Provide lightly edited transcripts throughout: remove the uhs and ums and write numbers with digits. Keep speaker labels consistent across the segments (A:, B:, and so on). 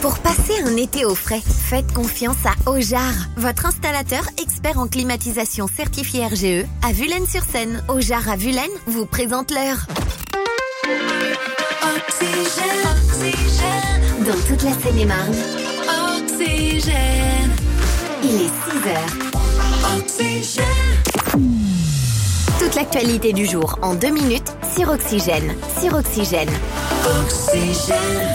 A: Pour passer un été au frais, faites confiance à Ojar, votre installateur expert en climatisation certifié RGE à Vulaines-sur-Seine. Ojar à Vulaines vous présente l'heure.
B: Oxygène, oxygène.
A: Dans toute la Seine-et-Marne,
B: Oxygène.
A: il est 6h.
B: Oxygène.
A: Toute l'actualité du jour en 2 minutes sur Oxygène. Sur Oxygène.
B: Oxygène.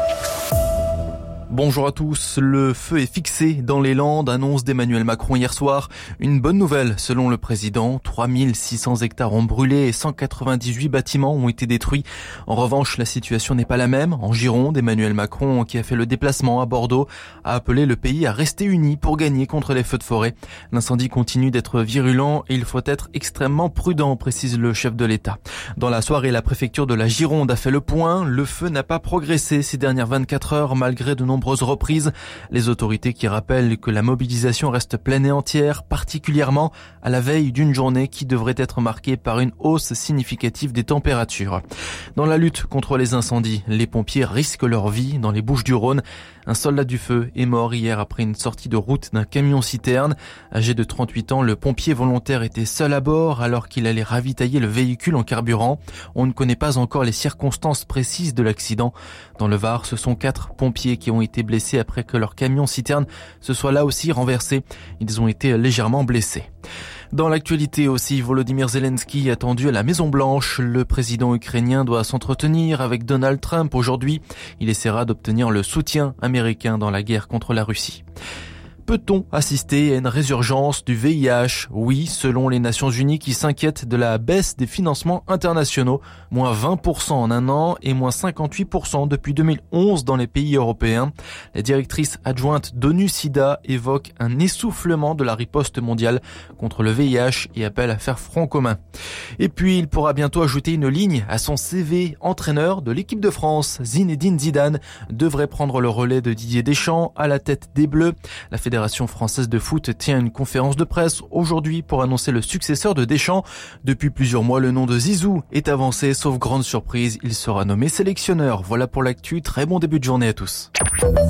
C: Bonjour à tous, le feu est fixé dans les Landes, annonce d'Emmanuel Macron hier soir. Une bonne nouvelle selon le président, 3600 hectares ont brûlé et 198 bâtiments ont été détruits. En revanche, la situation n'est pas la même. En Gironde, Emmanuel Macron, qui a fait le déplacement à Bordeaux, a appelé le pays à rester uni pour gagner contre les feux de forêt. L'incendie continue d'être virulent et il faut être extrêmement prudent, précise le chef de l'État. Dans la soirée, la préfecture de la Gironde a fait le point. Le feu n'a pas progressé ces dernières 24 heures malgré de nombreuses reprises. Les autorités qui rappellent que la mobilisation reste pleine et entière, particulièrement à la veille d'une journée qui devrait être marquée par une hausse significative des températures. Dans la lutte contre les incendies, les pompiers risquent leur vie dans les Bouches-du-Rhône. Un soldat du feu est mort hier après une sortie de route d'un camion-citerne. Âgé de 38 ans, le pompier volontaire était seul à bord alors qu'il allait ravitailler le véhicule en carburant. On ne connaît pas encore les circonstances précises de l'accident. Dans le Var, ce sont 4 pompiers qui ont été blessés après que leur camion-citerne se soit là aussi renversé. Ils ont été légèrement blessés. Dans l'actualité aussi, Volodymyr Zelensky attendu à la Maison-Blanche. Le président ukrainien doit s'entretenir avec Donald Trump aujourd'hui. Il essaiera d'obtenir le soutien américain dans la guerre contre la Russie. Peut-on assister à une résurgence du VIH ? Oui, selon les Nations Unies qui s'inquiètent de la baisse des financements internationaux, moins 20% en un an et moins 58% depuis 2011 dans les pays européens. La directrice adjointe d'ONU-SIDA évoque un essoufflement de la riposte mondiale contre le VIH et appelle à faire front commun. Et puis, il pourra bientôt ajouter une ligne à son CV. Entraîneur de l'équipe de France, Zinedine Zidane devrait prendre le relais de Didier Deschamps à la tête des Bleus. La Fédération française de foot tient une conférence de presse aujourd'hui pour annoncer le successeur de Deschamps. Depuis plusieurs mois, le nom de Zizou est avancé, sauf grande surprise, il sera nommé sélectionneur. Voilà pour l'actu, très bon début de journée à tous.